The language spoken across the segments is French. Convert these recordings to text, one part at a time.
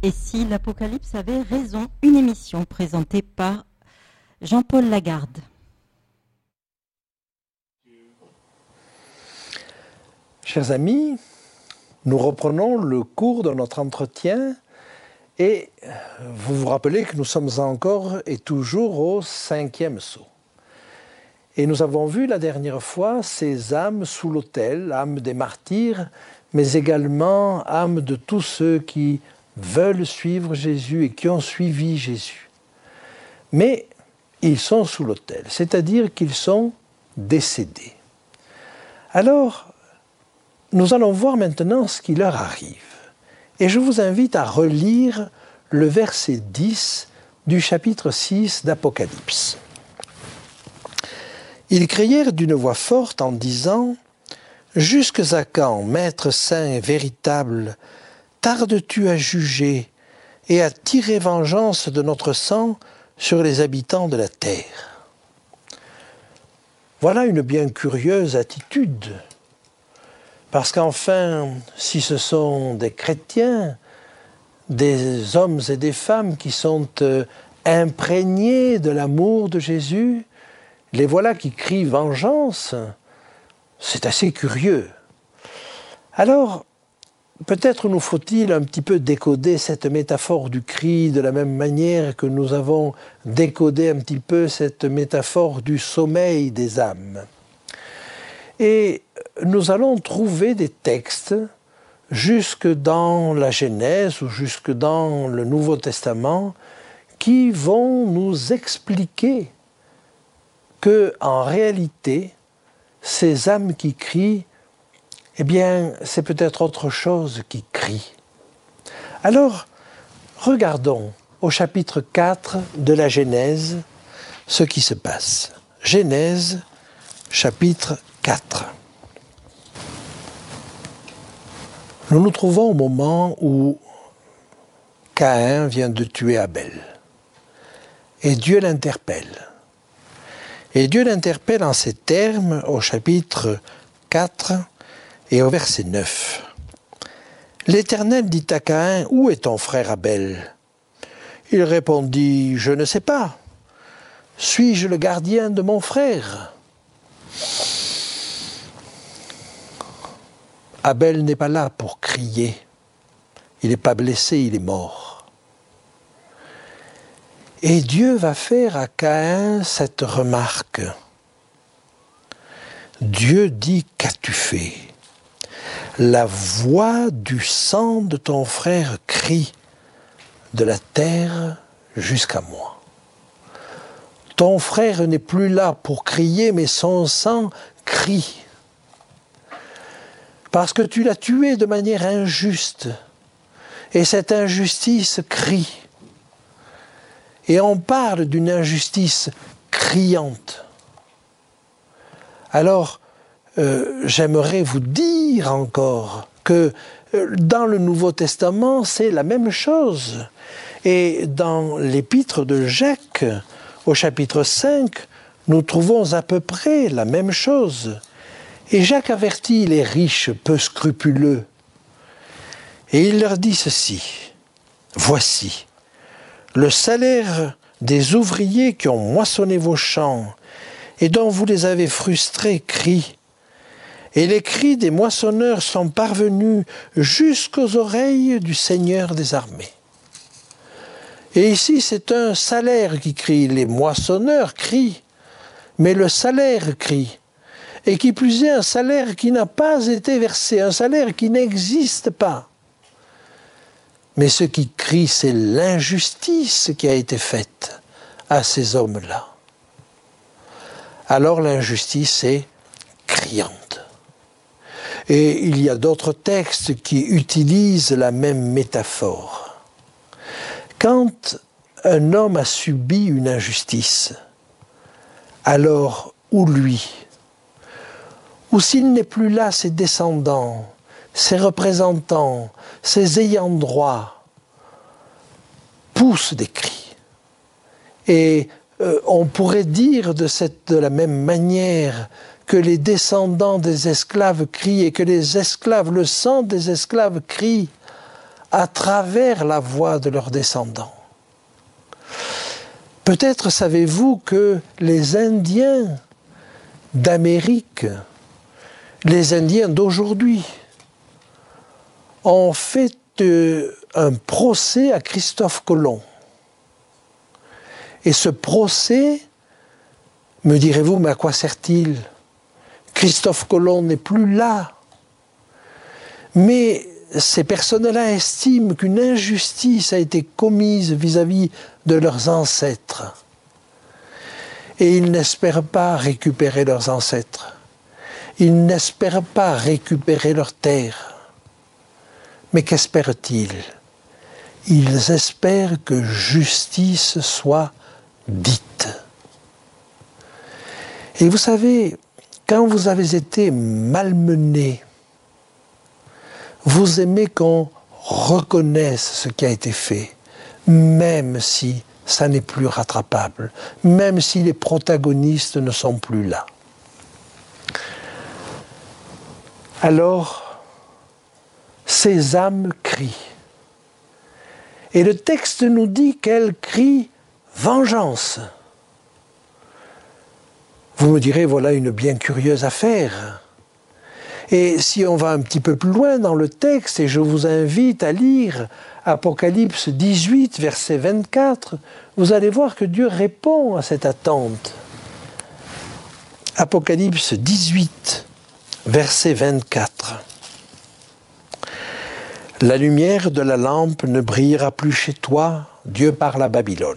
Et si l'Apocalypse avait raison, une émission présentée par Jean-Paul Lagarde. Chers amis, nous reprenons le cours de notre entretien et vous vous rappelez que nous sommes encore et toujours au 5e sceau. Et nous avons vu la dernière fois ces âmes sous l'autel, âmes des martyrs, mais également âmes de tous ceux qui veulent suivre Jésus et qui ont suivi Jésus. Mais ils sont sous l'autel, c'est-à-dire qu'ils sont décédés. Alors, nous allons voir maintenant ce qui leur arrive. Et je vous invite à relire le verset 10 du chapitre 6 d'Apocalypse. Ils crièrent d'une voix forte en disant « Jusque à quand, Maître saint et véritable, tardes-tu à juger et à tirer vengeance de notre sang sur les habitants de la terre ?» Voilà une bien curieuse attitude. Parce qu'enfin, si ce sont des chrétiens, des hommes et des femmes qui sont imprégnés de l'amour de Jésus, les voilà qui crient vengeance. C'est assez curieux. Alors, peut-être nous faut-il un petit peu décoder cette métaphore du cri de la même manière que nous avons décodé un petit peu cette métaphore du sommeil des âmes. Et nous allons trouver des textes jusque dans la Genèse ou jusque dans le Nouveau Testament qui vont nous expliquer que, en réalité, ces âmes qui crient, eh bien, c'est peut-être autre chose qui crie. Alors, regardons au chapitre 4 de la Genèse ce qui se passe. Genèse, chapitre 4. Nous nous trouvons au moment où Caïn vient de tuer Abel. Et Dieu l'interpelle. Et Dieu l'interpelle en ces termes au chapitre 4 et au verset 9. L'Éternel dit à Caïn, « Où est ton frère Abel ?» Il répondit, « Je ne sais pas. Suis-je le gardien de mon frère ?» Abel n'est pas là pour crier. Il n'est pas blessé, il est mort. Et Dieu va faire à Caïn cette remarque. Dieu dit, « Qu'as-tu fait ? La voix du sang de ton frère crie de la terre jusqu'à moi. Ton frère n'est plus là pour crier, mais son sang crie. Parce que tu l'as tué de manière injuste. Et cette injustice crie. Et on parle d'une injustice criante. Alors, j'aimerais vous dire encore que dans le Nouveau Testament, c'est la même chose. Et dans l'épître de Jacques, au chapitre 5, nous trouvons à peu près la même chose. Et Jacques avertit les riches peu scrupuleux. Et il leur dit ceci, « Voici, le salaire des ouvriers qui ont moissonné vos champs et dont vous les avez frustrés crie. Et les cris des moissonneurs sont parvenus jusqu'aux oreilles du Seigneur des armées. » Et ici, c'est un salaire qui crie. Les moissonneurs crient, mais le salaire crie. Et qui plus est, un salaire qui n'a pas été versé, un salaire qui n'existe pas. Mais ce qui crie, c'est l'injustice qui a été faite à ces hommes-là. Alors l'injustice est criante. Et il y a d'autres textes qui utilisent la même métaphore. Quand un homme a subi une injustice, alors ou lui, ou s'il n'est plus là, ses descendants, ses représentants, ses ayants droit, poussent des cris. Et on pourrait dire de la même manière que les descendants des esclaves crient et que les esclaves, le sang des esclaves crie à travers la voix de leurs descendants. Peut-être savez-vous que les Indiens d'Amérique, les Indiens d'aujourd'hui, ont fait un procès à Christophe Colomb. Et ce procès, me direz-vous, mais à quoi sert-il? Christophe Colomb n'est plus là. Mais ces personnes-là estiment qu'une injustice a été commise vis-à-vis de leurs ancêtres. Et ils n'espèrent pas récupérer leurs ancêtres. Ils n'espèrent pas récupérer leurs terres. Mais qu'espèrent-ils? Ils espèrent que justice soit dite. Et vous savez, quand vous avez été malmené, vous aimez qu'on reconnaisse ce qui a été fait, même si ça n'est plus rattrapable, même si les protagonistes ne sont plus là. Alors, ces âmes crient. Et le texte nous dit qu'elles crient vengeance. Vous me direz, voilà une bien curieuse affaire. Et si on va un petit peu plus loin dans le texte, et je vous invite à lire Apocalypse 18, verset 24, vous allez voir que Dieu répond à cette attente. Apocalypse 18, verset 24. La lumière de la lampe ne brillera plus chez toi, Dieu parle à Babylone.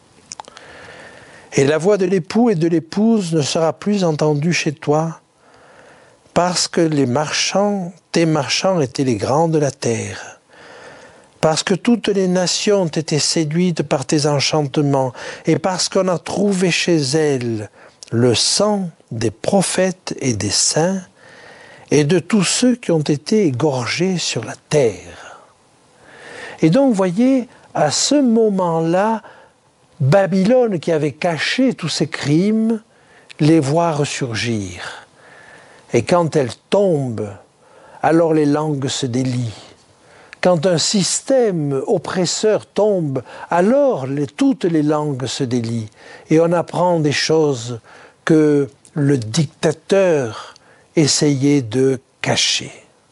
Et la voix de l'époux et de l'épouse ne sera plus entendue chez toi, parce que tes marchands étaient les grands de la terre, parce que toutes les nations ont été séduites par tes enchantements, et parce qu'on a trouvé chez elles le sang des prophètes et des saints, et de tous ceux qui ont été égorgés sur la terre. Et donc, voyez, à ce moment-là, Babylone, qui avait caché tous ces crimes, les voit ressurgir. Et quand elle tombe, alors les langues se délient. Quand un système oppresseur tombe, alors toutes les langues se délient. Et on apprend des choses que le dictateur essayait de cacher.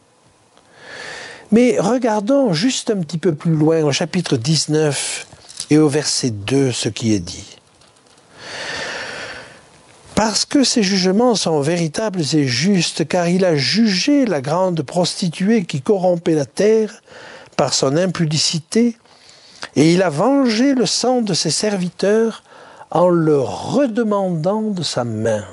Mais regardons juste un petit peu plus loin, au chapitre 19 et au verset 2, ce qui est dit. Parce que ces jugements sont véritables et justes, car il a jugé la grande prostituée qui corrompait la terre par son impudicité, et il a vengé le sang de ses serviteurs en le redemandant de sa main.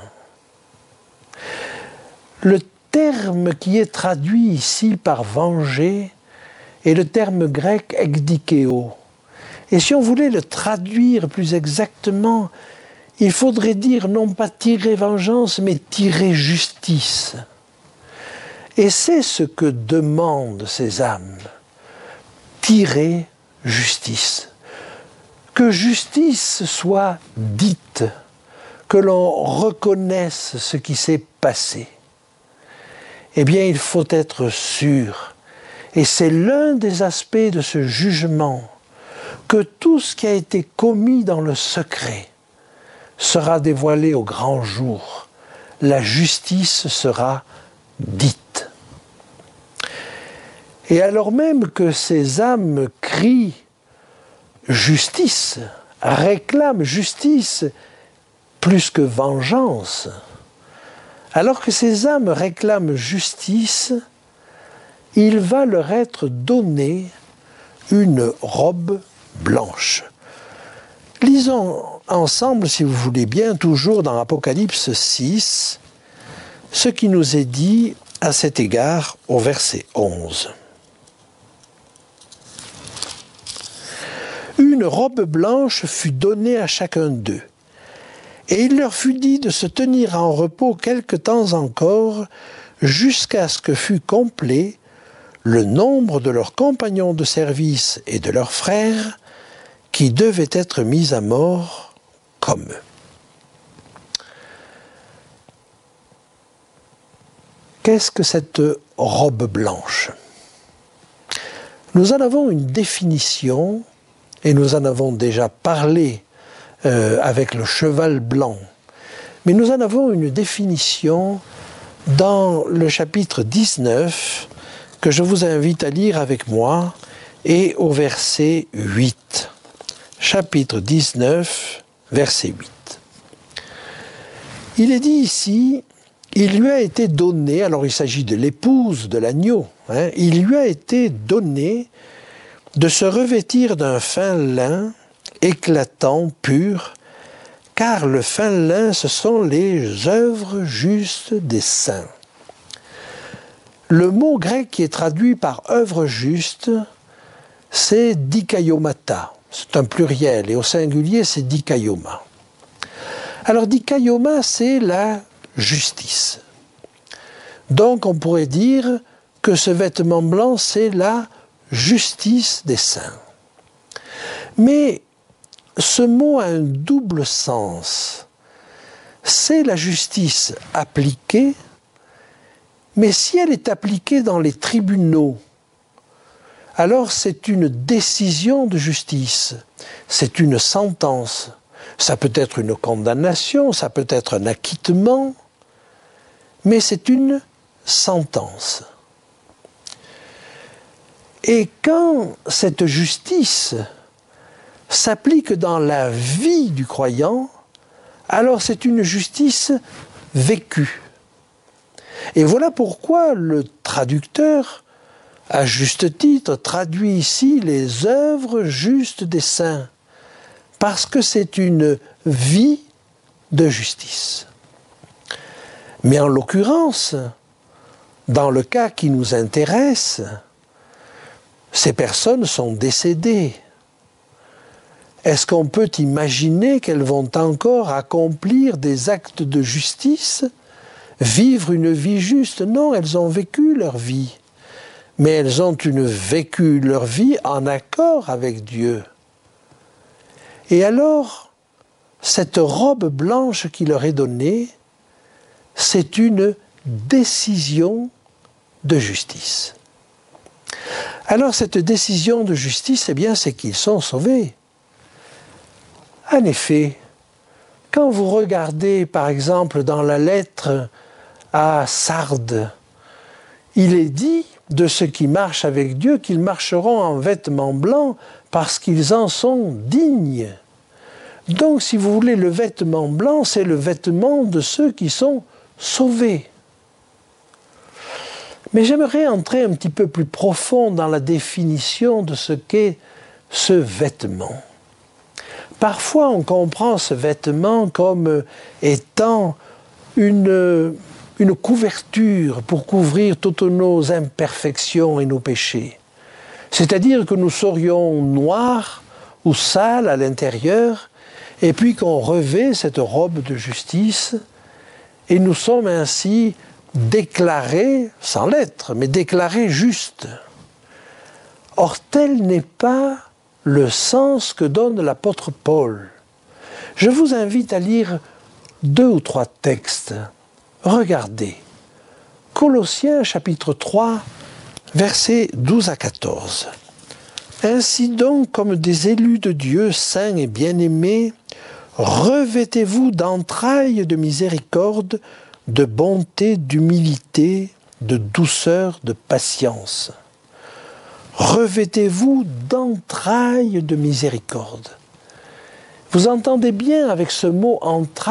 Le terme qui est traduit ici par venger est le terme grec ekdikeo. Et si on voulait le traduire plus exactement, il faudrait dire non pas tirer vengeance, mais tirer justice. Et c'est ce que demandent ces âmes. Tirer justice. Que justice soit dite, que l'on reconnaisse ce qui s'est passé. Eh bien, il faut être sûr, et c'est l'un des aspects de ce jugement, que tout ce qui a été commis dans le secret sera dévoilé au grand jour. La justice sera dite. Et alors même que ces âmes crient justice, réclament justice plus que vengeance, alors que ces âmes réclament justice, il va leur être donné une robe blanche. Lisons ensemble, si vous voulez bien, toujours dans Apocalypse 6, ce qui nous est dit à cet égard au verset 11. Une robe blanche fut donnée à chacun d'eux, et il leur fut dit de se tenir en repos quelque temps encore, jusqu'à ce que fût complet le nombre de leurs compagnons de service et de leurs frères, qui devaient être mis à mort comme eux. Qu'est-ce que cette robe blanche? Nous en avons une définition, et nous en avons déjà parlé avec le cheval blanc. Mais nous en avons une définition dans le chapitre 19, que je vous invite à lire avec moi, et au verset 8. Chapitre 19, verset 8. Il est dit ici, il lui a été donné, alors il s'agit de l'épouse de l'agneau, il lui a été donné de se revêtir d'un fin lin éclatant, pur, car le fin lin, ce sont les œuvres justes des saints. Le mot grec qui est traduit par œuvre juste, c'est dikaiomata. C'est un pluriel, et au singulier, c'est dikaioma. Alors, dikaioma, c'est la justice. Donc, on pourrait dire que ce vêtement blanc, c'est la justice des saints. Mais ce mot a un double sens. C'est la justice appliquée, mais si elle est appliquée dans les tribunaux, alors c'est une décision de justice, c'est une sentence. Ça peut être une condamnation, ça peut être un acquittement, mais c'est une sentence. Et quand cette justice s'applique dans la vie du croyant, alors c'est une justice vécue. Et voilà pourquoi le traducteur, à juste titre, traduit ici les œuvres justes des saints, parce que c'est une vie de justice. Mais en l'occurrence, dans le cas qui nous intéresse, ces personnes sont décédées. Est-ce qu'on peut imaginer qu'elles vont encore accomplir des actes de justice, vivre une vie juste? Non, elles ont vécu leur vie. Mais elles ont vécu leur vie en accord avec Dieu. Et alors, cette robe blanche qui leur est donnée, c'est une décision de justice. Alors cette décision de justice, eh bien, c'est qu'ils sont sauvés. En effet, quand vous regardez, par exemple, dans la lettre à Sardes, il est dit de ceux qui marchent avec Dieu qu'ils marcheront en vêtements blancs parce qu'ils en sont dignes. Donc, si vous voulez, le vêtement blanc, c'est le vêtement de ceux qui sont sauvés. Mais j'aimerais entrer un petit peu plus profond dans la définition de ce qu'est ce vêtement. Parfois, on comprend ce vêtement comme étant une couverture pour couvrir toutes nos imperfections et nos péchés. C'est-à-dire que nous serions noirs ou sales à l'intérieur, et puis qu'on revêt cette robe de justice, et nous sommes ainsi déclarés, sans l'être, mais déclarés justes. Or, tel n'est pas le sens que donne l'apôtre Paul. Je vous invite à lire 2 ou 3 textes. Regardez. Colossiens chapitre 3, versets 12 à 14. « Ainsi donc, comme des élus de Dieu, saints et bien-aimés, revêtez-vous d'entrailles de miséricorde, de bonté, d'humilité, de douceur, de patience. » Revêtez-vous d'entrailles de miséricorde. Vous entendez bien avec ce mot « entrailles »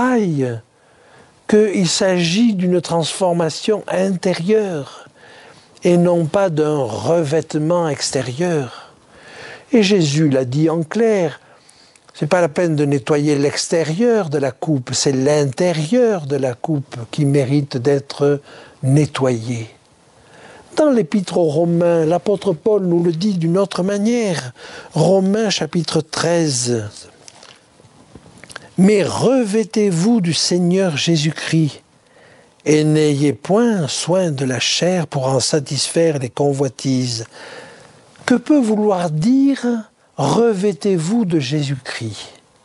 qu'il s'agit d'une transformation intérieure et non pas d'un revêtement extérieur. Et Jésus l'a dit en clair, c'est pas la peine de nettoyer l'extérieur de la coupe, c'est l'intérieur de la coupe qui mérite d'être nettoyé. Dans l'Épître aux Romains, l'apôtre Paul nous le dit d'une autre manière. Romains chapitre 13. « Mais revêtez-vous du Seigneur Jésus-Christ, et n'ayez point soin de la chair pour en satisfaire les convoitises. » Que peut vouloir dire « revêtez-vous de Jésus-Christ » ?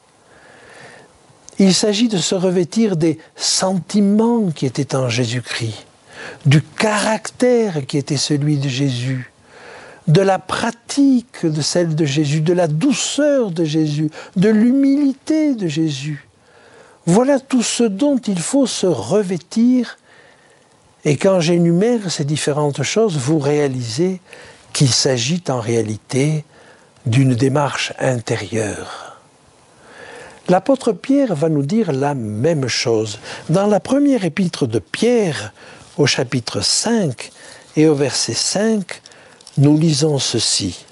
Il s'agit de se revêtir des sentiments qui étaient en Jésus-Christ, du caractère qui était celui de Jésus, de la pratique de celle de Jésus, de la douceur de Jésus, de l'humilité de Jésus. Voilà tout ce dont il faut se revêtir. Et quand j'énumère ces différentes choses, vous réalisez qu'il s'agit en réalité d'une démarche intérieure. L'apôtre Pierre va nous dire la même chose. Dans la première épître de Pierre, au chapitre 5 et au verset 5, nous lisons ceci.